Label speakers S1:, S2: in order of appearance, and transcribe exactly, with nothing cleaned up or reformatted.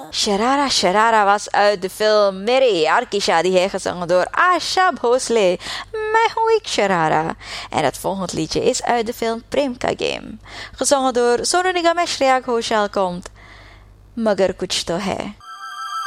S1: Sharara Sharara was uit de film Mere Yaar Ki Shadi Hai gezongen door Asha Bhosle. Main hoon ik Sharara. En het volgende liedje is uit de film Prem Ka Game. Gezongen door Sonu Nigam en Shreya Ghoshal komt Magar Kuch To Hai.